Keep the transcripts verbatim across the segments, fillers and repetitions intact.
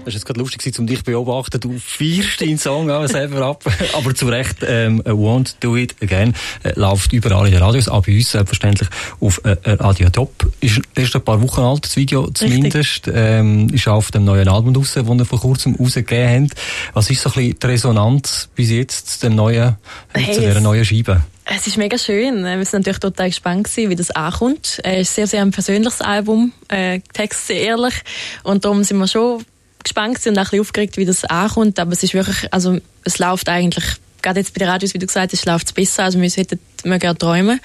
Das war jetzt gerade lustig, um dich zu beobachten. Du feierst deinen Song auch selber ab. Aber zu Recht, ähm, Won't Do It Again äh, läuft überall in den Radios, auch bei uns selbstverständlich auf äh, Radio Top. Ist erst ein paar Wochen alt, das Video zumindest. Ähm, ist auch auf dem neuen Album draussen, das ihr vor kurzem rausgegeben habt. Was ist so ein bisschen die Resonanz bis jetzt zu, dem neuen, hey, zu dieser neuen Scheibe? Es ist mega schön. Wir sind natürlich total gespannt gewesen, wie das ankommt. Es ist sehr, sehr ein persönliches Album. Äh, Text sehr ehrlich. Und darum sind wir schon gespannt und auch ein bisschen aufgeregt, wie das ankommt. Aber es ist wirklich, also, es läuft eigentlich, gerade jetzt bei den Radios, wie du gesagt hast, läuft es besser. Also, wir hätten mega träumen.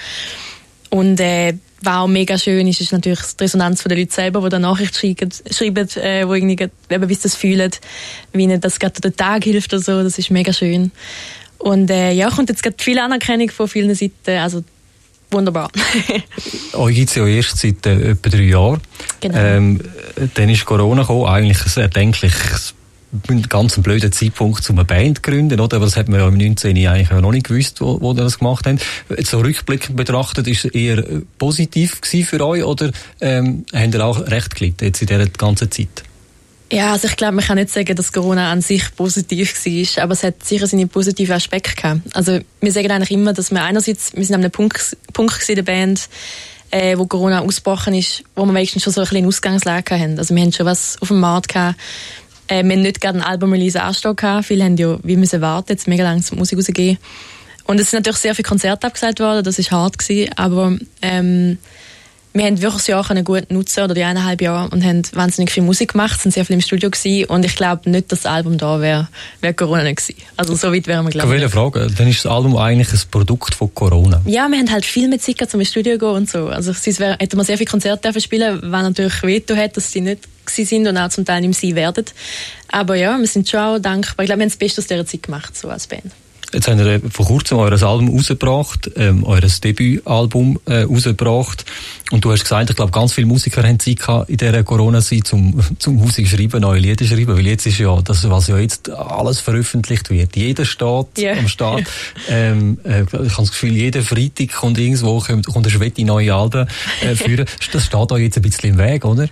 Und, äh, was auch mega schön ist, ist natürlich die Resonanz der Leute selber, die da Nachrichten schreiben, schreiben äh, wo irgendwie, eben, wie sie das fühlen, wie ihnen das gerade der Tag hilft oder so. Das ist mega schön. Und äh, ja, kommt jetzt gerade viel Anerkennung von vielen Seiten, also wunderbar. Euch gibt es ja erst seit äh, etwa drei Jahren. Genau. Ähm, dann ist Corona gekommen, eigentlich ein erdenkliches, ein ganz blöder Zeitpunkt, um eine Band zu gründen, oder? Aber das hat man ja im neunzehn eigentlich noch nicht gewusst, wo, wo ihr das gemacht habt. So rückblickend betrachtet, ist es eher positiv gewesen für euch, oder ähm, habt ihr auch recht gelitten jetzt in dieser ganzen Zeit? Ja, also ich glaube, man kann nicht sagen, dass Corona an sich positiv war, aber es hat sicher seine positiven Aspekte gehabt. Also wir sagen eigentlich immer, dass wir einerseits, wir sind an einem Punkt, Punkt in der Band, äh, wo Corona ausgebrochen ist, wo wir wenigstens schon so ein bisschen Ausgangslage hatten. Also wir haben schon was auf dem Markt gehabt. Äh, wir haben nicht gerade einen Album-Release anstehen gehabt. Viele haben ja wie müssen warten, jetzt mega lange zum Musik rausgehen. Und es sind natürlich sehr viele Konzerte abgesagt worden, das war hart gewesen, aber ähm, wir haben wirklich das Jahr gut nutzen, oder die eineinhalb Jahre, und haben wahnsinnig viel Musik gemacht, sind sehr viel im Studio gewesen, und ich glaube nicht, dass das Album da wäre, wäre Corona nicht gewesen. Also so weit wären wir, glaube ich. Ich will fragen, dann ist das Album eigentlich ein Produkt von Corona? Ja, wir haben halt viel mit Zeit zum Studio gehen und so. Also sonst wär, hätten wir sehr viele Konzerte spielen, was natürlich wehtun hat, dass sie nicht gewesen sind und auch zum Teil nicht sein werden. Aber ja, wir sind schon auch dankbar. Ich glaube, wir haben das Beste aus dieser Zeit gemacht, so als Band. Jetzt habt ihr vor kurzem euer Album rausgebracht, ähm, euer Debütalbum äh, rausgebracht. Und du hast gesagt, ich glaube, ganz viele Musiker haben Zeit gehabt in dieser Corona-Zeit zum, zum Musik schreiben, neue Lieder schreiben. Weil jetzt ist ja das, was ja jetzt alles veröffentlicht wird. Jeder steht yeah. am Start. ähm, äh, ich habe das Gefühl, jeden Freitag kommt irgendwo, kommt, kommt eine Schwette neue Alben äh, führen. Das steht euch jetzt ein bisschen im Weg, oder?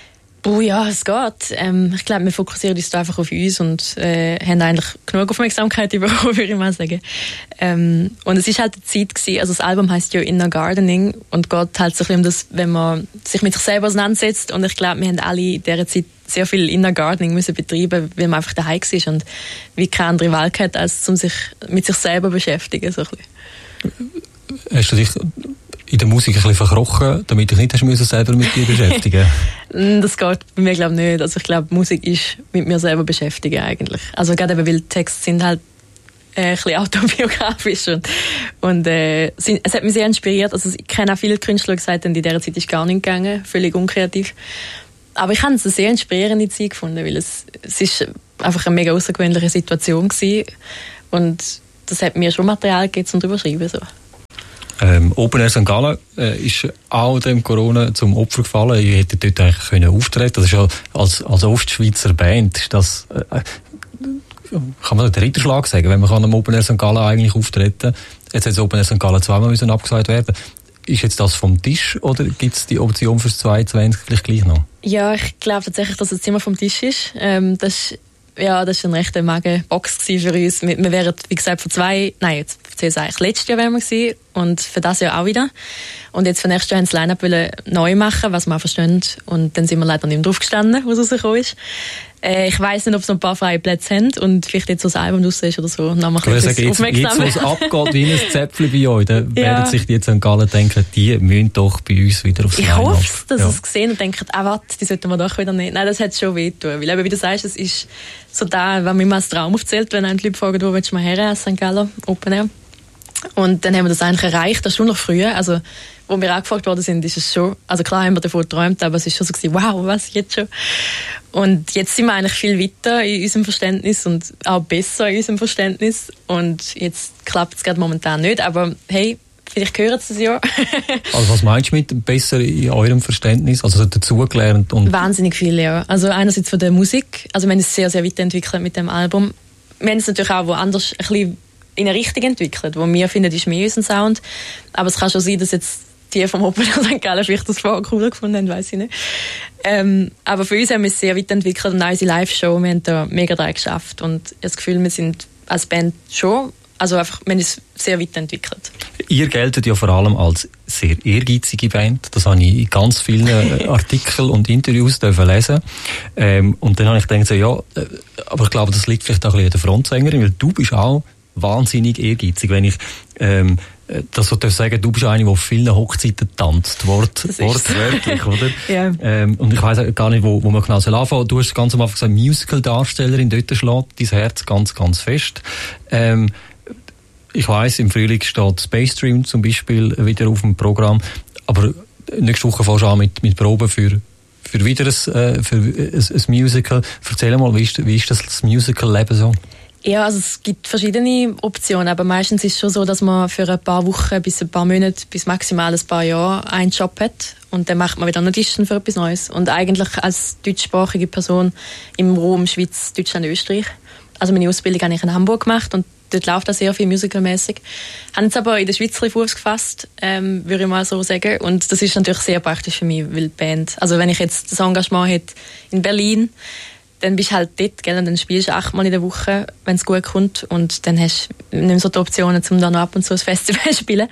Oh ja, es geht. Ähm, ich glaube, wir fokussieren uns da einfach auf uns und äh, haben eigentlich genug Aufmerksamkeit bekommen, würde ich mal sagen. Ähm, und es ist halt eine Zeit gewesen, also das Album heisst ja Inner Gardening und geht halt so ein bisschen um das, wenn man sich mit sich selber auseinandersetzt, und ich glaube, wir haben alle in dieser Zeit sehr viel Inner Gardening müssen betreiben, weil man einfach daheim war und wie keine andere Wahl hat, als um sich mit sich selber beschäftigen. So ein bisschen. Hast du dich in der Musik ein bisschen verkrochen, damit ich nicht hast müssen selber mit dir beschäftigen? Das geht bei mir, glaube ich, nicht. Also ich glaube, Musik ist mit mir selber beschäftigen eigentlich. Also gerade eben, weil die Texte sind halt äh, ein bisschen autobiografisch und, und äh, sind, es hat mich sehr inspiriert. Also ich kenne auch viele Künstler, die gesagt haben, in dieser Zeit ist gar nicht gegangen, völlig unkreativ. Aber ich habe es eine sehr inspirierende Zeit gefunden, weil es, es ist einfach eine mega außergewöhnliche Situation gewesen und das hat mir schon Material gegeben, um darüber zu schreiben. So. Ähm, Open Air Sankt Gallen äh, ist auch dem Corona zum Opfer gefallen. Ihr hättet dort eigentlich können auftreten. Das ist ja als, als Ostschweizer Band, ist das, äh, kann man den Ritterschlag sagen, wenn man kann am Open Air Sankt Gallen eigentlich auftreten. Jetzt hat das Open Air Sankt Gallen zweimal müssen abgesagt werden. Ist jetzt das vom Tisch oder gibt es die Option fürs zwanzig zwanzig vielleicht gleich noch? Ja, ich glaube tatsächlich, dass es immer vom Tisch ist. Ähm, das Ja, das war eine rechte Magenbox für uns. Wir, wir wären, wie gesagt, vor zwei, nein, jetzt, eigentlich letztes Jahr wären wir gewesen und für das Jahr auch wieder. Und jetzt für nächstes Jahr haben sie das Line-Up neu machen, was wir auch verstehen. Und dann sind wir leider nicht mehr drauf gestanden, wo es rausgekommen ist. Äh, ich weiss nicht, ob sie noch ein paar freie Plätze haben und vielleicht jetzt so ein Album raus ist oder so. Dann machen wir jetzt, aufmerksam. Jetzt, wo es abgeht wie ein Zäpfchen bei euch, dann ja. werden sich die jetzt an Gallen denken, die müssen doch bei uns wieder aufs Line-Up. Ich hoffe, dass ja. sie es sehen und denken, ah, warte, die sollten wir doch wieder nicht. Nein, das hat schon wehtun. Weil eben, wie du sagst, es ist so da, wenn man mir als Traum aufzählt, wenn einen die Leute fragen, wo willst du mal her, Sankt Gallen, Open Air. Und dann haben wir das eigentlich erreicht, das ist schon noch früher. Also, wo wir angefragt worden sind, ist es schon, also klar haben wir davon geträumt, aber es ist schon so gewesen, wow, was, jetzt schon? Und jetzt sind wir eigentlich viel weiter in unserem Verständnis und auch besser in unserem Verständnis. Und jetzt klappt es gerade momentan nicht, aber hey, vielleicht hören Sie es ja. Also was meinst du mit besser in eurem Verständnis? Also dazugelernt? Und wahnsinnig viel, ja. Also einerseits von der Musik, also wir haben es sehr, sehr weiterentwickelt mit dem Album. Wir haben es natürlich auch woanders ein bisschen in eine Richtung entwickelt, wo wir finden, ist mehr unser Sound. Aber es kann schon sein, dass jetzt die vom Open Air Sankt Gallen vielleicht das vorher cooler gefunden haben, weiss ich nicht. Ähm, aber für uns haben wir es sehr weiterentwickelt und auch unsere Live-Show, wir haben da mega dran geschafft und ich habe das Gefühl, wir sind als Band schon, also einfach, wir haben es sehr weiterentwickelt. Ihr geltet ja vor allem als sehr ehrgeizige Band, das habe ich in ganz vielen Artikeln und Interviews lesen. Ähm, und dann habe ich gedacht, so, ja, aber ich glaube, das liegt vielleicht auch ein bisschen an der Frontsängerin, weil du bist auch wahnsinnig ehrgeizig, wenn ich ähm, das so darf sagen, du bist eine, die auf vielen Hochzeiten tanzt, Wort, wortwörtlich, oder? Ja. Ähm, und ich weiss gar nicht, wo, wo man genau anfangen soll. Du hast ganz am Anfang gesagt, Musical-Darstellerin, dort schlägt dein Herz ganz, ganz fest. Ähm, ich weiss, im Frühling steht Space Dream zum Beispiel wieder auf dem Programm, aber nächste Woche fährst du an mit, mit Proben für für wieder ein, äh, für ein, ein Musical. Erzähl mal, wie ist, wie ist das, das Musical-Leben so? Ja, also es gibt verschiedene Optionen, aber meistens ist es schon so, dass man für ein paar Wochen bis ein paar Monate, bis maximal ein paar Jahre einen Job hat und dann macht man wieder eine Audition für etwas Neues. Und eigentlich als deutschsprachige Person im Raum Schweiz, Deutschland, Österreich. Also meine Ausbildung habe ich in Hamburg gemacht und dort läuft auch sehr viel musicalmäßig. Habe jetzt aber in der Schweiz Fuß gefasst, ähm, würde ich mal so sagen. Und das ist natürlich sehr praktisch für mich, weil die Band, also wenn ich jetzt das Engagement hätte in Berlin, dann bist du halt dort, gell, und dann spielst du achtmal in der Woche, wenn es gut kommt, und dann hast du nicht mehr so die Optionen, um dann noch ab und zu ein Festival zu spielen.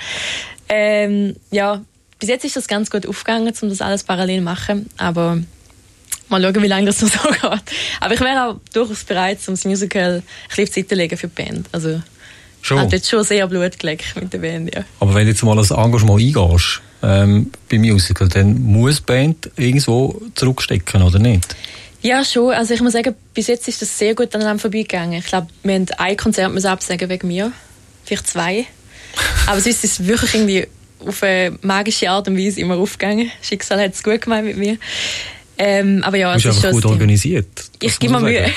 Ähm, ja, bis jetzt ist das ganz gut aufgegangen, um das alles parallel zu machen, aber mal schauen, wie lange das noch so geht. Aber ich wäre auch durchaus bereit, um das Musical ein bisschen auf die Seite zu legen für die Band. Also, schon. Hat jetzt schon sehr Blut geleckt mit der Band, ja. Aber wenn du jetzt mal ein Engagement eingehst, ähm, beim Musical, dann muss die Band irgendwo zurückstecken, oder nicht? Ja, schon. Also ich muss sagen, bis jetzt ist das sehr gut aneinander vorbeigegangen. Ich glaube, wir haben ein Konzert müssen absagen wegen mir. Vielleicht zwei. Aber sonst ist es wirklich irgendwie auf eine magische Art und Weise immer aufgegangen. Schicksal hat es gut gemeint mit mir. Ähm, aber ja, du bist es ist einfach schon gut organisiert. Ich gebe mir Mühe.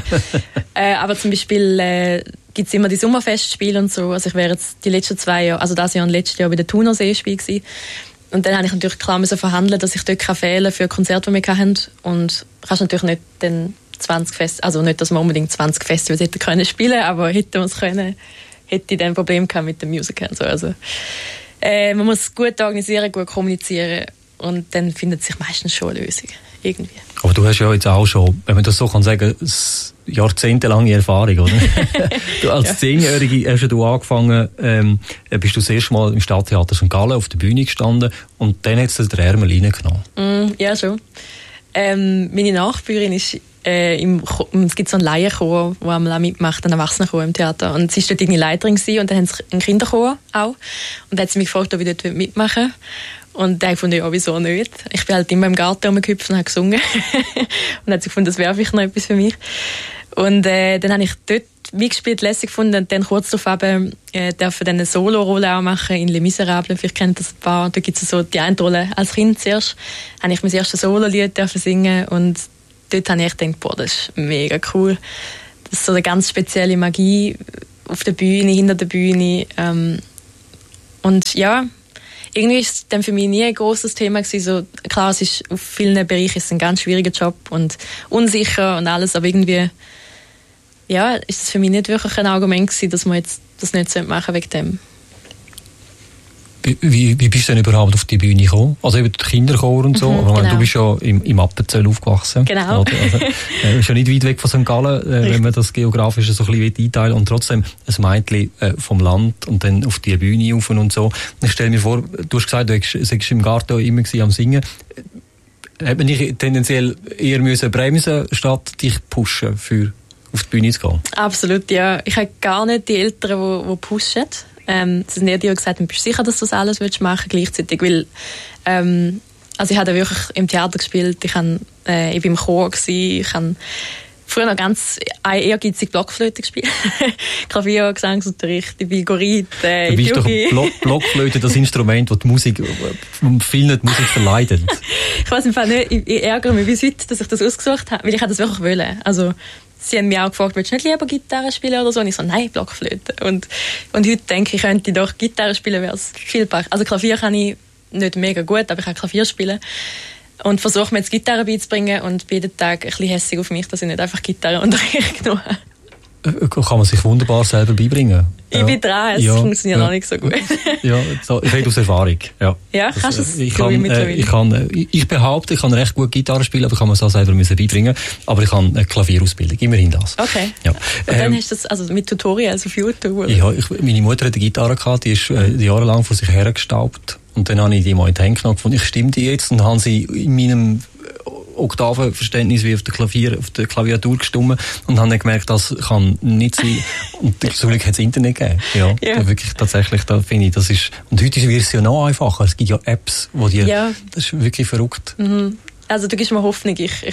äh, aber zum Beispiel äh, gibt es immer die Sommerfestspiele und so. Also ich wäre jetzt die letzten zwei Jahre, also das Jahr und letztes Jahr bei der Thunerseespiel gewesen. Und dann habe ich natürlich klar müssen verhandeln, dass ich dort fehlen kann für Konzerte, die wir hatten. Und kannst natürlich nicht den zwanzig Fest, also nicht, dass wir unbedingt zwanzig Festivals hätten können spielen, aber hätten wir es können, hätte ich dann ein Problem gehabt mit dem Musical. So. Also, äh, man muss gut organisieren, gut kommunizieren und dann findet sich meistens schon eine Lösung. Irgendwie. Aber du hast ja jetzt auch schon, wenn man das so kann sagen, jahrzehntelange Erfahrung, oder? Du als ja. Zehnjährige hast du angefangen, ähm, bist du das erste Mal im Stadttheater Sankt Gallen auf der Bühne gestanden und dann hat es den Ärmel reingenommen. Mm, ja, schon. Ähm, meine Nachbarin ist äh, im, es gibt so einen Laienchor, der einmal auch mitmacht, einen Erwachsenenchor im Theater. Und sie war dort irgendwie Leiterin gewesen, und dann haben sie einen Kinderchor auch. Und dann hat sie mich gefragt, ob ich dort mitmachen will. Und dann fand ich, ja, wieso nicht? Ich bin halt immer im Garten rumgehüpft und habe gesungen. Und dann hat sie gefunden, das wäre vielleicht noch etwas für mich. Und äh, dann habe ich dort mitgespielt, lässig gefunden. Und dann kurz darauf eben, äh, dürfen dann eine Solo-Rolle auch machen in Les Miserables. Vielleicht kennt das ein paar. Da gibt es so die eine Rolle. Als Kind zuerst habe ich mein erstes Solo-Lied singen. Und dort habe ich gedacht, boah, das ist mega cool. Das ist so eine ganz spezielle Magie auf der Bühne, hinter der Bühne. Ähm, und ja, irgendwie ist es dann für mich nie ein grosses Thema gewesen. So, klar, es ist auf vielen Bereichen ist es ein ganz schwieriger Job und unsicher und alles, aber irgendwie, ja, ist es für mich nicht wirklich ein Argument gewesen, dass man jetzt das nicht machen wegen dem. Wie, wie bist du denn überhaupt auf die Bühne gekommen? Also über den Kinderchor und so. Mhm, aber genau. Du bist ja im, im Appenzell aufgewachsen. Genau. Oder? Also, äh, ist ja nicht weit weg von Sankt Gallen, äh, wenn man das geografisch so ein bisschen einteilen will. Und trotzdem ein Mädchen äh, vom Land und dann auf die Bühne rauf und so. Ich stelle mir vor, du hast gesagt, du warst im Garten immer am Singen. Hat man dich tendenziell eher müssen bremsen, statt dich pushen, für auf die Bühne zu gehen? Absolut, ja. Ich habe gar nicht die Eltern, die, die pushen. Ähm, es sind eher die, die gesagt haben, bist du sicher, dass du das alles machen willst, gleichzeitig, weil ähm, also ich habe wirklich im Theater gespielt, ich, hab, äh, ich war im Chor gewesen, ich habe früher noch ganz ehrgeizig Blockflöte gespielt. Klavier, Gesangsunterricht, ich bin Gorit, äh, du bist doch Block, Blockflöte, das Instrument, das die Musik, vielen die Musik verleidet. Ich weiss im Fall nicht, ich, ich ärgere mich bis heute, dass ich das ausgesucht habe, weil ich das wirklich wollen. Also sie haben mich auch gefragt, willst du nicht lieber Gitarre spielen oder so? Und ich so, nein, Blockflöte. Und, und heute denke ich, könnte ich doch Gitarre spielen, wäre es viel praktisch. Also Klavier kann ich nicht mega gut, aber ich kann Klavier spielen. Und versuche mir jetzt Gitarre beizubringen und bin jeden Tag ein bisschen hässig auf mich, dass ich nicht einfach Gitarreunterricht genommen habe. kann man sich wunderbar selber beibringen. Ich ja. bin dran, es ja. funktioniert ja. noch nicht so gut. Ja, so, ich rede aus Erfahrung. Ja, ja kannst du es ich kann, äh, ich, kann, äh, ich behaupte, ich kann recht gut Gitarre spielen, aber ich kann mir das selber müssen beibringen. Aber ich habe eine Klavierausbildung, immerhin das. Okay. Ja. Und ähm, dann hast du das also mit Tutorials auf YouTube? Oder? Ja, ich, meine Mutter hat eine Gitarre gehabt, die ist äh, jahrelang vor sich hergestaubt. Und dann habe ich die mal in die Hände genommen und gefunden, ich stimme die jetzt, und habe sie in meinem Oktavenverständnis wie auf der Klavier, auf der Klaviatur gestimmt und habe dann gemerkt, das kann nicht sein. Und zum Glück hat es Internet gegeben. Ja, ja. Wirklich tatsächlich, da finde ich, das ist, und heute wird es ja noch einfacher. Es gibt ja Apps, wo die, ja. das ist wirklich verrückt. Mhm. Also du gibst mir Hoffnung, ich, ich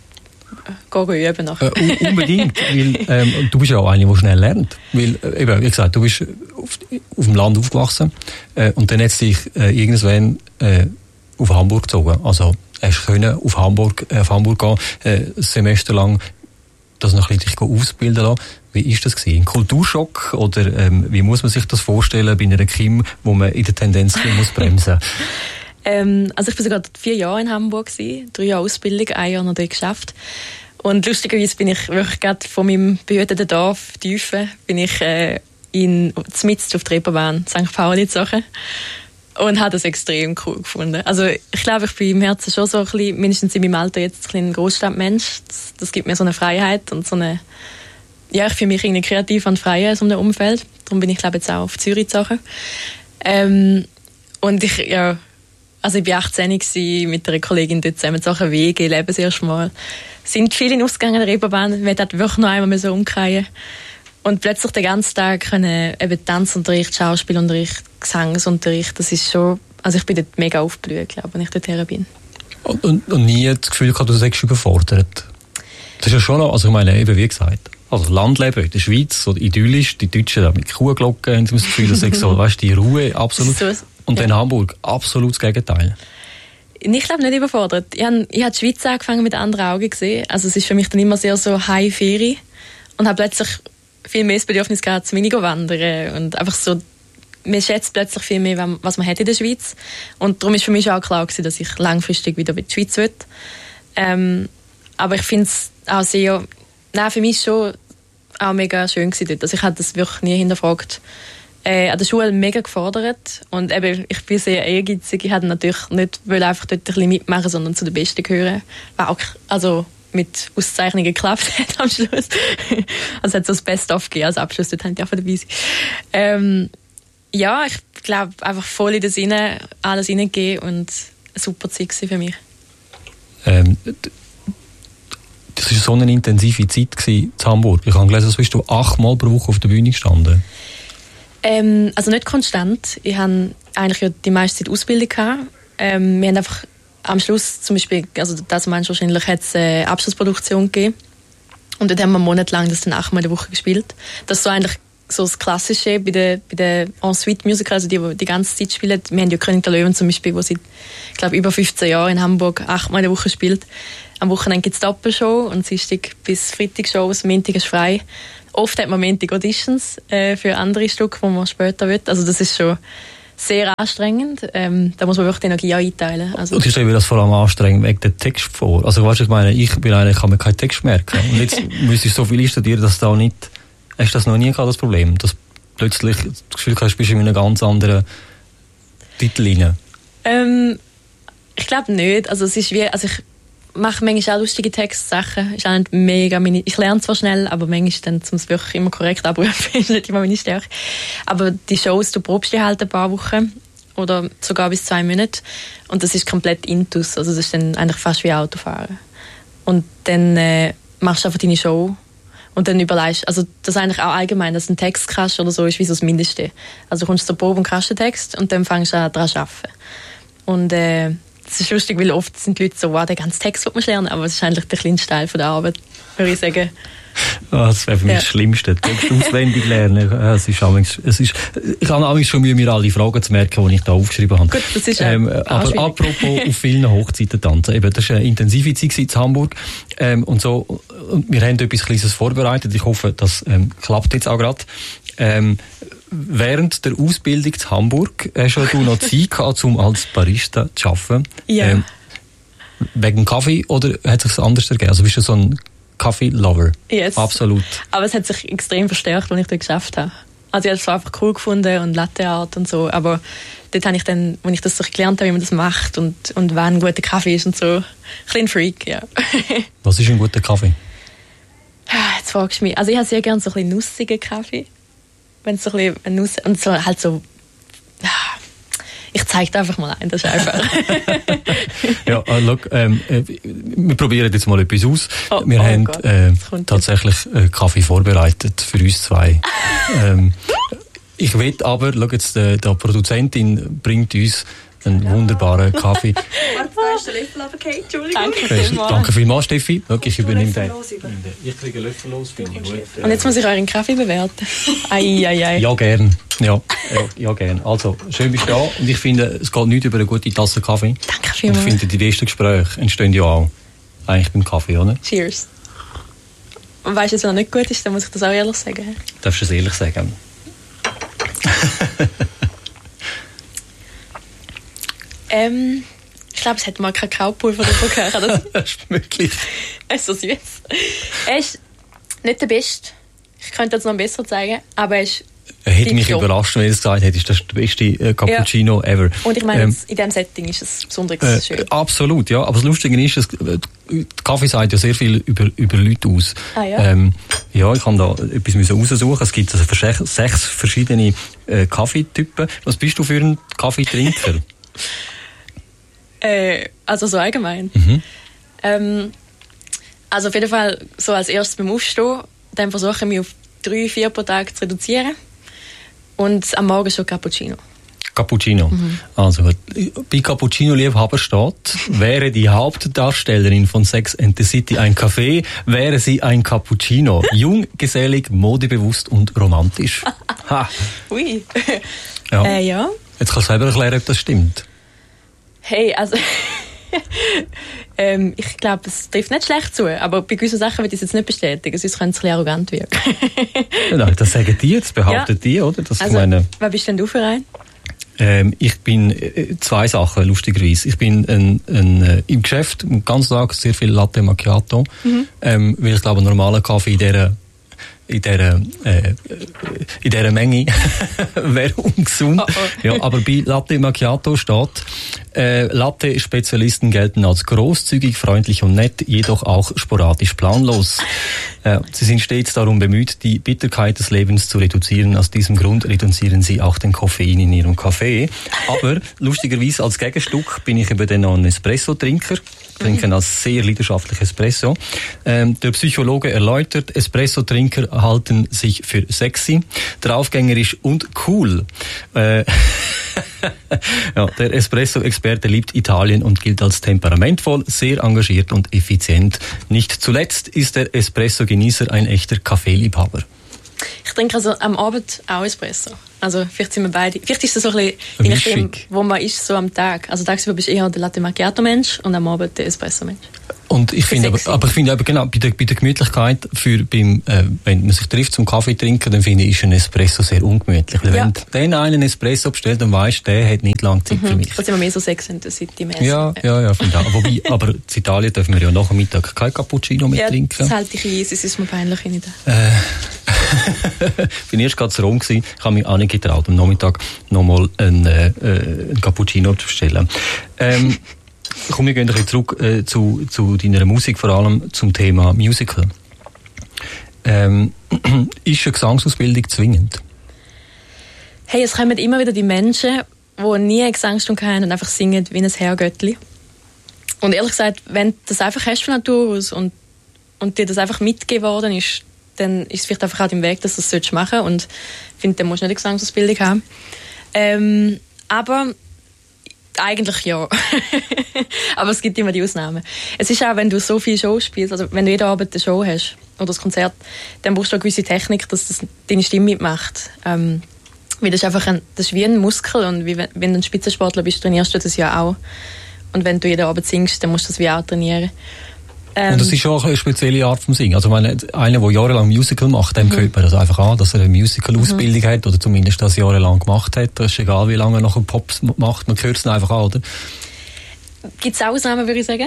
gehe üben nachher. Äh, unbedingt, weil ähm, du bist ja auch eine, die schnell lernt. Weil, äh, eben, wie gesagt, du bist auf, auf dem Land aufgewachsen äh, und dann hat dich äh, irgendwann äh, auf Hamburg gezogen. Also hast können auf Hamburg, äh, auf Hamburg gehen, äh, ein Semester lang das noch ein bisschen ausbilden lassen. Wie ist das gewesen? Ein Kulturschock oder ähm, wie muss man sich das vorstellen bei einer Kim, wo man in der Tendenz muss bremsen? ähm, also ich war sogar vier Jahre in Hamburg gewesen, drei Jahre Ausbildung, ein Jahr noch dort geschafft. Und lustigerweise bin ich wirklich gerade von meinem behüteten Dorf Tiefen bin ich äh, in mitten auf der Reeperbahn Sankt Pauli gezogen. Und habe das extrem cool gefunden. Also ich glaube, ich bin im Herzen schon so ein bisschen, mindestens in meinem Alter jetzt, ein bisschen ein Großstadtmensch. Das, das gibt mir so eine Freiheit und so eine, ja, ich fühle mich irgendwie kreativ und frei in so einem Umfeld. Darum bin ich, glaube ich, jetzt auch auf Zürich gezogen. Ähm, und ich, ja, also ich war achtzehn gewesen, mit einer Kollegin dort zusammen zu einer W G, leben das erste Mal. Sind viele ausgegangen in der Reeperbahn, wir hätten wirklich noch einmal so umkehren. Und plötzlich den ganzen Tag können eben Tanzunterricht, Schauspielunterricht, Gesangsunterricht, das ist schon, also ich bin dort mega aufgeblüht, glaube ich, wenn ich dort her bin. Und, und, und nie das Gefühl gehabt, du sagst überfordert? Das ist ja schon noch, also ich meine, eben wie gesagt, also Landleben in der Schweiz, so idyllisch, die Deutschen da mit Kuhglocken, haben sie das Gefühl, das ist so, weißt du, die Ruhe, absolut. So, und dann ja. Hamburg, absolut das Gegenteil. Ich glaube nicht überfordert. Ich habe ich hab die Schweiz angefangen mit anderen Augen gesehen, also es ist für mich dann immer sehr so High-Ferie und habe plötzlich viel mehr das Bedürfnis gehabt, zu weniger wandern und einfach so, man schätzt plötzlich viel mehr, was man hat in der Schweiz. Und darum ist für mich auch klar gewesen, dass ich langfristig wieder in die Schweiz will. Ähm, aber ich finde es auch sehr, nein, für mich schon auch mega schön gewesen dort. Also ich habe das wirklich nie hinterfragt. Äh, an der Schule mega gefordert und eben, ich bin sehr ehrgeizig. Ich wollte natürlich nicht einfach dort ein bisschen mitmachen, sondern zu den Besten gehören. War auch, also mit Auszeichnungen geklappt hat am Schluss. Also es hat so das Best-of gegeben als Abschluss, dort haben die auch dabei sein. Ähm, ja, ich glaube, einfach voll in den Sinne alles reingegeben und eine super Zeit für mich. Ähm, das war so eine intensive Zeit in Hamburg. Ich habe gelesen, dass bist du achtmal pro Woche auf der Bühne gestanden. Ähm, also nicht konstant. Ich hatte eigentlich ja die meiste Zeit Ausbildung gehabt. Ähm, wir haben einfach am Schluss zum Beispiel, also das meinst du wahrscheinlich, hat es eine Abschlussproduktion gegeben. Und dort haben wir monatelang das dann achtmal in der Woche gespielt. Das ist so eigentlich so das Klassische bei den, bei den Ensuite-Musicals, also die, die die ganze Zeit spielen. Wir haben ja König der Löwen zum Beispiel, wo seit, ich glaube, über fünfzehn Jahren in Hamburg achtmal in der Woche spielt. Am Wochenende gibt es Doppelshow und Dienstag bis Freitag Shows, Montag ist frei. Oft hat man Montag Auditions äh, für andere Stücke, die man später will. Also das ist schon sehr anstrengend. Ähm, da muss man wirklich die Energie einteilen. Also, und ich stelle mir das vor allem anstrengend wegen dem Text vor. Also weißt du, ich meine, ich bin einer, ich kann mir keinen Text merken. Und jetzt müsste ich so viel studieren, dass da nicht... Hast du das noch nie gehabt, das Problem? Dass plötzlich das Gefühl hast, du bist in einem ganz anderen Titel rein? Ähm, ich glaube nicht. Also es ist wie... Also ich mache manchmal auch lustige Textsachen. Ist auch nicht mega meine, ich lerne zwar schnell, aber manchmal dann, um es wirklich immer korrekt abrufen, ist nicht immer meine Stärke. Aber die Shows, du probst die halt ein paar Wochen oder sogar bis zwei Monate und das ist komplett intus. Also das ist dann eigentlich fast wie Autofahren. Und dann äh, machst du einfach deine Show und dann überlegst, also das ist eigentlich auch allgemein, dass ein Text kannst oder so ist wie so das Mindeste. Also du kommst zur Probe und kannst den Text und dann fängst du an daran zu arbeiten. Und äh, das ist lustig, weil oft sind die Leute so, wow, den ganzen Text muss man lernen, aber es ist eigentlich der kleinste Teil von der Arbeit, würde ich sagen. Oh, das wäre für mich ja. das Schlimmste. Text auswendig lernen. Es ist, es ist, ich habe amigs schon Mühe, mir alle Fragen zu merken, die ich da aufgeschrieben habe. Gut, das ist ähm, aber schwierig. Apropos auf vielen Hochzeiten tanzen. Eben, das war eine intensive Zeit in Hamburg. Ähm, und so, und wir haben etwas Kleines vorbereitet. Ich hoffe, das ähm, klappt jetzt auch gerade. Ähm, während der Ausbildung in Hamburg hast du noch Zeit gehabt, um als Barista zu arbeiten. Ja. Ähm, wegen Kaffee oder hat es sich anders ergeben? Also bist du so ein Kaffee-Lover. Yes. Absolut. Aber es hat sich extrem verstärkt, als ich das geschafft habe. Also ich habe es einfach cool gefunden und Latte Art und so, aber dort habe ich dann, als ich das so gelernt habe, wie man das macht und, und wann ein guter Kaffee ist und so, ein bisschen Freak, ja. Was ist ein guter Kaffee? Jetzt fragst du mich. Also ich habe sehr gerne so ein bisschen nussigen Kaffee. Wenn es so ein bisschen Nuss... Und so halt so... Ich zeige dir einfach mal ein, das ist einfach. Ja, äh, look, ähm, äh, wir probieren jetzt mal etwas aus. Oh, wir oh haben Gott, äh, tatsächlich äh, Kaffee vorbereitet für uns zwei. ähm, ich will aber, schau jetzt, äh, die Produzentin bringt uns einen ja. wunderbaren Kaffee. Warte, da ist der Löffel runtergefallen. Entschuldigung. Danke vielmals. Danke vielmals, Steffi. Schau, ich übernehme den. Ich kriege einen Löffel los, finde ich gut. Und jetzt muss ich euren Kaffee bewerten. Ei, ei, ei. Ja, gern. Ja, ja, ja, gern. Also, schön bist du da. Und ich finde, es geht nicht über eine gute Tasse Kaffee. Danke vielmals. Und ich finde, die besten Gespräche entstehen ja auch eigentlich beim Kaffee, oder? Cheers. Und weißt du, was noch nicht gut ist, dann muss ich das auch ehrlich sagen. Darfst du es ehrlich sagen? ähm, ich glaube, es hat mal Kakaopulver davon gehört. Das ist möglich. Es ist so süß. Er ist nicht der Beste. Ich könnte jetzt noch besser zeigen, aber er ist Hätte mich überrascht, wenn du es gesagt hättest, das ist der beste äh, Cappuccino ja. ever. Und ich meine, ähm, in diesem Setting ist es besonders äh, schön. Absolut, ja. Aber das Lustige ist, dass, äh, der Kaffee sagt ja sehr viel über, über Leute aus. Ah, ja? Ähm, ja, ich habe da etwas raussuchen. Es gibt also sechs, sechs verschiedene äh, Kaffeetypen. Was bist du für ein Kaffeetrinker? äh, also so allgemein. Mhm. Ähm, also auf jeden Fall so als erstes beim Aufstehen, dann versuche ich mich auf drei, vier pro Tag zu reduzieren. Und am Morgen schon Cappuccino. Cappuccino. Mhm. Also, bei Cappuccino-Liebhaber steht, wäre die Hauptdarstellerin von Sex and the City ein Kaffee, wäre sie ein Cappuccino. Jung, gesellig, modebewusst und romantisch. Ha. Ui. Ja. Äh, ja. Jetzt kannst du selber erklären, ob das stimmt. Hey, also... ähm, ich glaube, es trifft nicht schlecht zu, aber bei gewissen Sachen würde ich es jetzt nicht bestätigen, sonst könnte es ein bisschen arrogant wirken. Genau, das sagen die, das behauptet ja. die, oder? Das also, meine... was bist denn du für ein? Ähm, ich bin äh, zwei Sachen, lustigerweise. Ich bin ein, ein, äh, im Geschäft den ganzen Tag sehr viel Latte Macchiato, mhm. ähm, weil ich glaube, ein normaler Kaffee in dieser in dieser, äh, in dieser Menge wäre ungesund. Oh, oh. Ja, aber bei Latte Macchiato steht, äh, Latte-Spezialisten gelten als großzügig, freundlich und nett, jedoch auch sporadisch planlos. Äh, sie sind stets darum bemüht, die Bitterkeit des Lebens zu reduzieren. Aus diesem Grund reduzieren sie auch den Koffein in ihrem Kaffee. Aber lustigerweise als Gegenstück bin ich eben dann noch ein Espresso-Trinker. Trinken als sehr leidenschaftlich Espresso. Ähm, der Psychologe erläutert, Espresso-Trinker halten sich für sexy, draufgängerisch und cool. Äh, ja, der Espresso-Experte liebt Italien und gilt als temperamentvoll, sehr engagiert und effizient. Nicht zuletzt ist der Espresso-Genießer ein echter Kaffeeliebhaber. Ich trinke also am Abend auch Espresso. Also vielleicht sind wir beide. Vielleicht ist es so ein bisschen, je nachdem, wo man ist, so am Tag. Also tagsüber bist du eher der Latte Macchiato Mensch und am Abend der Espresso Mensch. Und ich finde, aber, aber ich finde aber genau bei der, bei der Gemütlichkeit für beim, äh, wenn man sich trifft zum Kaffee trinken, dann finde ich, ist ein Espresso sehr ungemütlich. Weil ja. Wenn du den einen Espresso bestellst, dann weißt du, der hat nicht lange Zeit mhm. für mich. Das sind wir mehr so Sex and the City mäßig. Ja, ja, ja, finde ich. Wobei, aber in Italien dürfen wir ja nach dem Mittag kein Cappuccino mehr ja, trinken. Das halte ich ein, es ist mir peinlich nicht. Äh, ich bin erst gerade zu Rom gewesen, ich habe mich auch nicht getraut, am Nachmittag nochmal einen, äh, einen Cappuccino zu bestellen. Ähm, Komm, wir gehen ein bisschen zurück äh, zu, zu deiner Musik, vor allem zum Thema Musical. Ähm, ist eine Gesangsausbildung zwingend? Hey, es kommen immer wieder die Menschen, die nie eine Gesangsstunde haben und einfach singen wie ein Herrgöttli. Und ehrlich gesagt, wenn du das einfach hast von Natur aus und, und dir das einfach mitgegeben worden ist, dann ist es vielleicht einfach auch dein Weg, dass du das machen sollst. Und ich finde, dann musst du nicht eine Gesangsausbildung haben. Ähm, aber eigentlich ja. Aber es gibt immer die Ausnahmen. Es ist auch, wenn du so viele Shows spielst, also wenn du jeden Abend eine Show hast oder das Konzert, dann brauchst du eine gewisse Technik, dass das deine Stimme mitmacht. Ähm, weil das ist einfach ein, das ist wie ein Muskel und wie, wenn du ein Spitzensportler bist, trainierst du das ja auch. Und wenn du jeden Abend singst, dann musst du das wie auch trainieren. Ähm, und das ist auch eine spezielle Art vom Singen. Also meine, einer, der jahrelang Musical macht, dem mhm. hört man das einfach an, dass er eine Musical-Ausbildung mhm. hat oder zumindest das jahrelang gemacht hat. Das ist egal, wie lange er noch einen Pop macht, man hört es einfach an, oder? Gibt es Ausnahmen, würde ich sagen.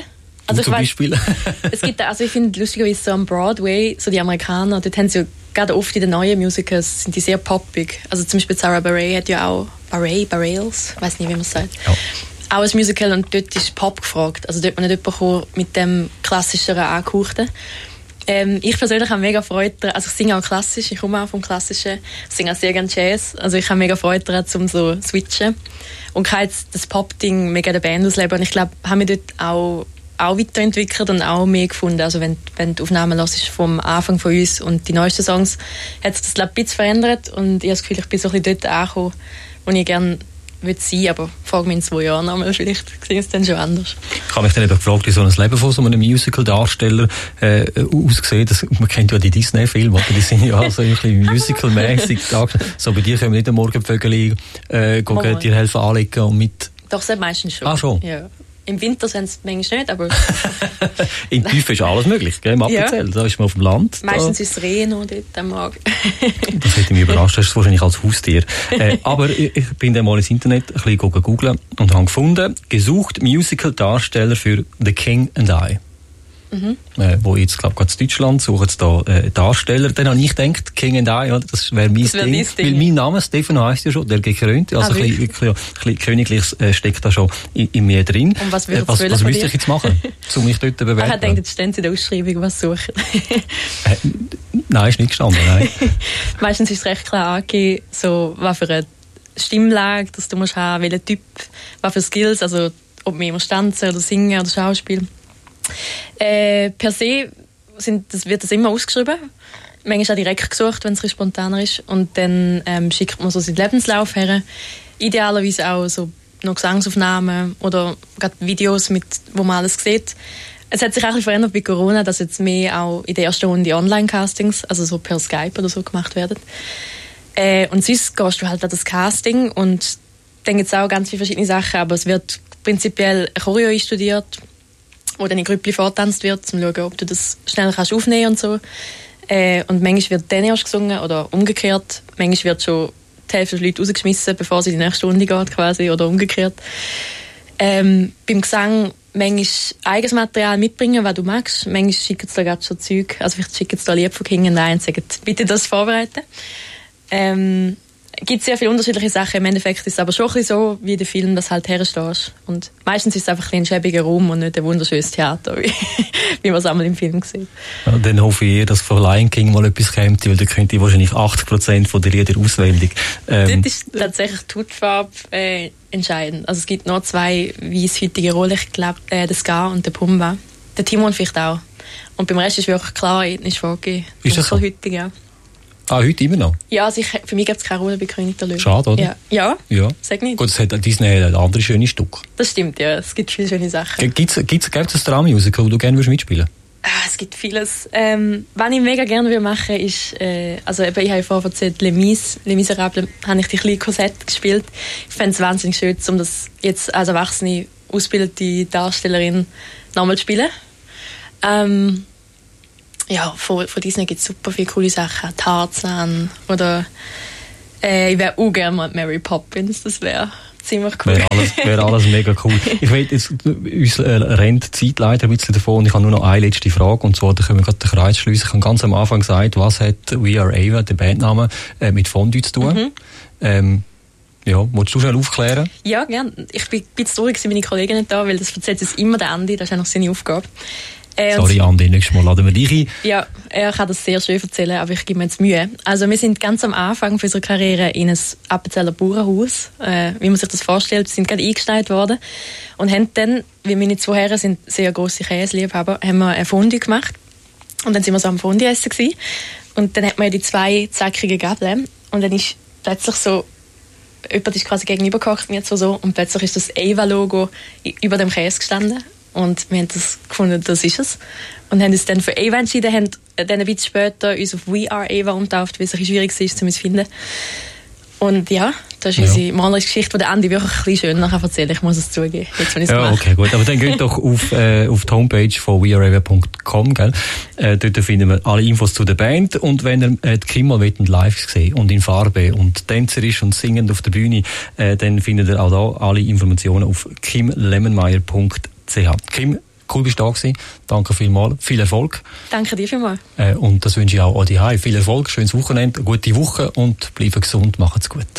Also zum ich Beispiel? Weiss, es gibt, also ich finde lustigerweise so am Broadway, so die Amerikaner, dort haben sie ja gerade oft in den neuen Musicals sind die sehr poppig. Also zum Beispiel Sarah Bareilles hat ja auch, Bareilles, Bareilles, ich weiss nicht, wie man es sagt. Ja. Auch ein Musical und dort ist Pop gefragt. Also dort hat man nicht jemanden mit dem klassischeren Angehauchten. Ähm, ich persönlich habe mega Freude, also ich singe auch klassisch, ich komme auch vom Klassischen, ich singe auch sehr gerne Jazz, also ich habe mega Freude daran, um so zu switchen und kann jetzt das Pop-Ding mega in der Band ausleben und ich glaube, habe mich dort auch, auch weiterentwickelt und auch mehr gefunden, also wenn, wenn die Aufnahmen los ist vom Anfang von uns und die neuesten Songs, hat sich das glaube ich ein bisschen verändert und ich habe das Gefühl, ich bin so ein bisschen dort angekommen, wo ich gerne würde sein, aber frage mich in zwei Jahren nochmal, vielleicht sehen es dann schon anders. Ich habe mich dann eben gefragt, wie so ein Leben von so einem Musical-Darsteller äh, aussieht. Das, man kennt ja die Disney-Filme, die sind ja so ein bisschen musical-mäßig dargestellt. So bei dir können wir nicht am Morgen Vögel äh, gehen, dir helfen anlegen und mit... Doch, das meistens schon. Ah, schon? Ja. Im Winter sind es manchmal nicht, aber... In Tiefe ist alles möglich, gell? Im Appenzell, ja. Da ist man auf dem Land. Meistens da. ist es Reh noch dort am Morgen. Das hätte mich überrascht, das ist wahrscheinlich als Haustier. äh, aber ich, ich bin dann mal ins Internet ein bisschen googeln und habe gefunden, gesucht Musical-Darsteller für The King and I. Mhm. Äh, wo jetzt, glaube ich, in Deutschland suchen sie da äh, Darsteller. Dann habe ich gedacht, King and I, ja, das wäre mein das wär Ding. Ding. Weil mein Name, Stefano, heisst ja schon, der Gekrönte. Also ah, ein bisschen, wirklich, ein bisschen Königliches äh, steckt da schon in, in mir drin. Und was würdest äh, was, was müsste ich jetzt machen, um mich dort zu bewerben? Ich denke, jetzt stehen sie in der Ausschreibung, was suchen. äh, nein, ist nicht gestanden, nein. Meistens ist es recht klar angegeben, so, was für eine Stimmlage, dass du musst haben, welchen Typ, was für Skills, also ob wir immer tanzen oder singen oder Schauspiel. Äh, per se sind, das wird das immer ausgeschrieben. Manchmal auch direkt gesucht, wenn es spontaner ist. Und dann ähm, schickt man so seinen Lebenslauf her. Idealerweise auch so noch Gesangsaufnahmen oder gerade Videos, mit, wo man alles sieht. Es hat sich auch ein bisschen verändert bei Corona, dass jetzt mehr auch in der ersten Runde Online-Castings, also so per Skype oder so gemacht werden. Äh, und sonst gehst du halt an das Casting und dann gibt es auch ganz viele verschiedene Sachen, aber es wird prinzipiell eine Choreo einstudiert, wo dann in Grüppli vortanzt wird, um zu schauen, ob du das schnell kannst aufnehmen und so. Äh, und manchmal wird dann erst gesungen oder umgekehrt. Manchmal wird schon die Hälfte der Leute rausgeschmissen, bevor sie in die nächste Runde geht, quasi, oder umgekehrt. Ähm, beim Gesang manchmal eigenes Material mitbringen, was du magst. Manchmal schicken sie da gerade schon Zeug. Also vielleicht schicken sie da Lied von King and I und sagen, bitte das vorbereiten. Ähm, Es gibt sehr viele unterschiedliche Sachen. Im Endeffekt ist es aber schon ein bisschen so, wie der Film das halt herstehst. Und meistens ist es einfach ein schäbiger Raum und nicht ein wunderschönes Theater, wie, wie man es einmal im Film sieht. Ja, dann hoffe ich, dass von Lion King mal etwas kommt, weil da könnt ihr wahrscheinlich achtzig Prozent der Lieder auswendig. Ähm, das ist tatsächlich die Hautfarbe äh, entscheidend. Also es gibt noch zwei weißhäutige Rollen, ich glaube, äh, der Ska und der Pumba. Der Timon vielleicht auch. Und beim Rest ist wirklich klar ethnisch vorgegeben. Ist das so? Heutig, ja. Ah, heute immer noch? Ja, also ich, für mich gibt es keine Rolle bei König der Löwen. Schade, oder? Ja, ja, ja. Sag nicht. Gut, es hat Disney ein anderes schönes Stück. Das stimmt, ja. Es gibt viele schöne Sachen. Gibt es ein Drama-Musical, wo du gerne mitspielen würdest? Ah, es gibt vieles. Ähm, was ich mega gerne machen würde, ist, äh, also eben, ich habe vorher erzählt, Les Mis, Les Miserables, habe ich die kleine Cosette gespielt. Ich fände es wahnsinnig schön, um das jetzt als erwachsene, ausgebildete Darstellerin nochmal zu spielen. Ähm, Ja, von, von Disney gibt es super viele coole Sachen. Tarzan oder äh, ich wäre auch gerne mal Mary Poppins, das wäre ziemlich cool. Wäre alles, wär alles mega cool. Ich will jetzt, uns äh, rennt die Zeit leider ein bisschen davon und ich habe nur noch eine letzte Frage und zwar, da können wir gerade den Kreis schliessen. Ich habe ganz am Anfang gesagt, was hat We Are Ava, der Bandname, äh, mit Fondue zu tun? Mhm. Ähm, ja, willst du schnell aufklären? Ja, gerne. Ich bin ein bisschen traurig, meine Kollegin nicht da, weil das erzählt jetzt immer der Andi, das ist eigentlich seine Aufgabe. Äh, Sorry, Andi, nächstes Mal laden wir dich ein. Ja, er kann das sehr schön erzählen, aber ich gebe mir jetzt Mühe. Also wir sind ganz am Anfang unserer Karriere in ein Appenzeller Bauernhaus, äh, wie man sich das vorstellt, sind gerade eingestellt worden und haben dann, wie meine zwei Herren sind sehr grosse Käseliebhaber, haben wir ein Fondue gemacht und dann sind wir so am Fondue essen gewesen. Und dann hat man ja die zwei zackigen Gabeln und dann ist plötzlich so, jemand ist quasi gegenüber gehockt, mir so, und plötzlich ist das Ava-Logo über dem Käse gestanden. Und wir haben das gefunden, das ist es. Und haben uns dann für Ava entschieden, haben dann ein bisschen später uns auf We Are Ava umgetauft, weil es ein bisschen schwierig ist, um es zu finden. Und ja, das ist ja unsere malerische Geschichte, die Andi wirklich ein bisschen schöner erzählen kann. Ich muss es zugeben. Jetzt, wenn ich es ja, gemacht. Okay, gut. Aber dann geht doch auf, äh, auf die Homepage von we are ava punkt com, gell? Äh, dort finden wir alle Infos zu der Band. Und wenn ihr äh, die Kim mal live sehen und in Farbe und Tänzer ist und singend auf der Bühne, äh, dann findet ihr auch da alle Informationen auf kim lemmenmeier punkt c h. Kim, Cool, bist du da gewesen. Danke vielmals. Viel Erfolg. Danke dir vielmals. Äh, und das wünsche ich auch euch daheim. Viel Erfolg, schönes Wochenende, eine gute Woche und bleiben gesund, macht's gut.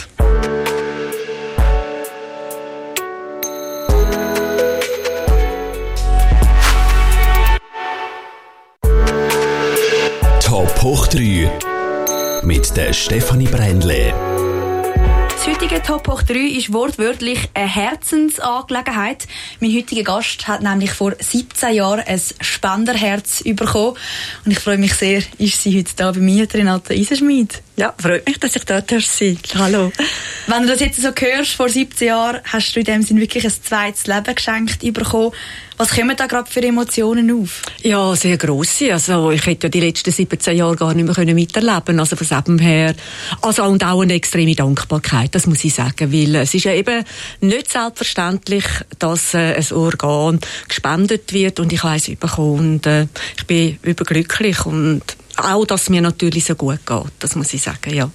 Top hoch drei mit der Stefanie Brändle. Das heutige Top hoch drei ist wortwörtlich eine Herzensangelegenheit. Mein heutiger Gast hat nämlich vor siebzehn Jahren ein Spenderherz bekommen. Und ich freue mich sehr, ist sie heute da bei mir, Renate Eisenschmied. Ja, freut mich, dass ich da sein darf. Hallo. Wenn du das jetzt so hörst, vor siebzehn Jahren, hast du in dem Sinn wirklich ein zweites Leben geschenkt bekommen. Was kommen da gerade für Emotionen auf? Ja, sehr grosse. Also, ich hätte ja die letzten siebzehn Jahre gar nicht mehr miterleben können. Also, von dem her, also, und auch eine extreme Dankbarkeit, das muss ich sagen. Weil es ist ja eben nicht selbstverständlich, dass äh, ein Organ gespendet wird und ich habe es bekommen. Und äh, ich bin überglücklich und auch, dass es mir natürlich so gut geht. Das muss ich sagen, ja.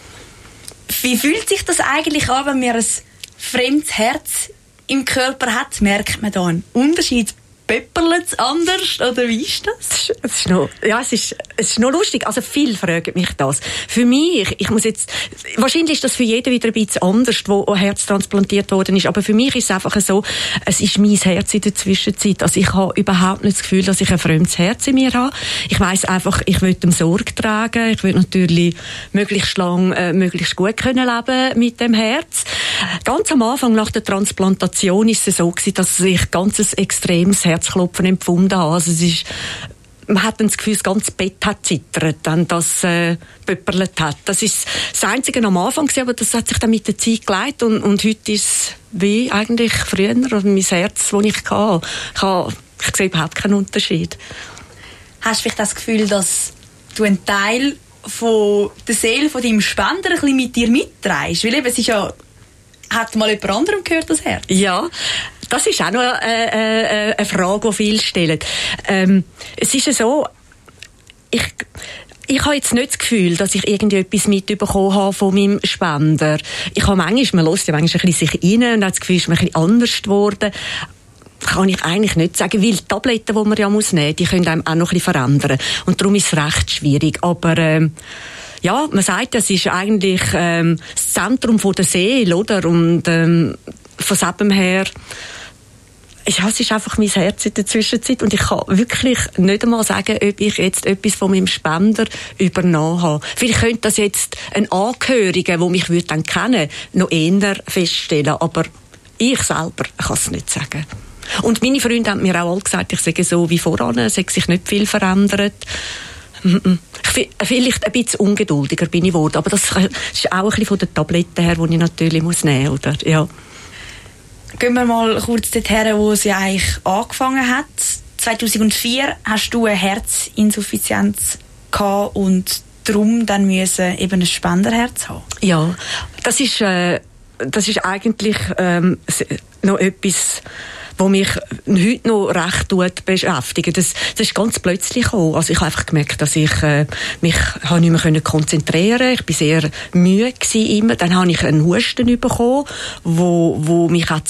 Wie fühlt sich das eigentlich an, wenn man ein fremdes Herz im Körper hat? Merkt man da einen Unterschied? Pepperlet es anders? Oder wie ist das? Es ist noch, ja, es ist, es ist noch lustig. Also, viele fragen mich das. Für mich, ich muss jetzt, wahrscheinlich ist das für jeden wieder ein bisschen anders, wo ein Herz transplantiert worden ist. Aber für mich ist es einfach so, es ist mein Herz in der Zwischenzeit. Also, ich habe überhaupt nicht das Gefühl, dass ich ein fremdes Herz in mir habe. Ich weiss einfach, ich will dem Sorge tragen. Ich will natürlich möglichst lang, äh, möglichst gut können leben mit dem Herz. Ganz am Anfang nach der Transplantation ist es so gewesen, dass ich ganz ein extremes Herzklopfen empfunden habe. Also es ist, man hat dann das Gefühl, das ganze Bett hat zittert, dann das äh, pöpperlet hat. Das ist das Einzige am Anfang gewesen, aber das hat sich dann mit der Zeit geleitet und, und heute ist es wie eigentlich früher, mein Herz, das ich hatte. Ich, habe, ich sehe überhaupt keinen Unterschied. Hast du vielleicht das Gefühl, dass du einen Teil von der Seele von deinem Spender ein bisschen mit dir mitträgst? Weil eben, es ist ja, hat mal jemand anderem gehört, das Herz? Ja. Das ist auch noch eine, eine, eine Frage, die viele stellen. Ähm, es ist ja so, ich, ich habe jetzt nicht das Gefühl, dass ich irgendetwas mitbekommen habe von meinem Spender. Ich habe manchmal, man hört ja manchmal ein bisschen sich rein und hat das Gefühl, es ist mir ein bisschen anders geworden. Kann ich eigentlich nicht sagen, weil die Tabletten, die man ja muss nehmen, die können einem auch noch ein bisschen verändern. Und darum ist es recht schwierig. Aber, ähm, ja, man sagt, das ist eigentlich ähm, das Zentrum von der Seele, oder? Und ähm, von dem her, ja, es ist einfach mein Herz in der Zwischenzeit und ich kann wirklich nicht einmal sagen, ob ich jetzt etwas von meinem Spender übernommen habe. Vielleicht könnte das jetzt ein Angehöriger, der mich würde dann kennen, noch eher feststellen, aber ich selber kann es nicht sagen. Und meine Freunde haben mir auch alle gesagt, ich sage so wie voran, es hat sich nicht viel verändert. Vielleicht ein bisschen ungeduldiger bin ich geworden, aber das ist auch ein bisschen von den Tabletten her, die ich natürlich muss nehmen muss, oder? Ja. Gehen wir mal kurz dorthin, wo sie eigentlich angefangen hat. zweitausendvier hast du eine Herzinsuffizienz gehabt und darum dann müssen eben ein Spenderherz haben. Ja, das ist, äh, das ist eigentlich ähm, noch etwas, was mich heute noch recht tut beschäftigt. Das, das ist ganz plötzlich gekommen. Also ich habe einfach gemerkt, dass ich äh, mich habe nicht mehr konzentrieren konnte. Ich war sehr müde gewesen immer. Dann habe ich einen Husten bekommen, wo, wo mich auch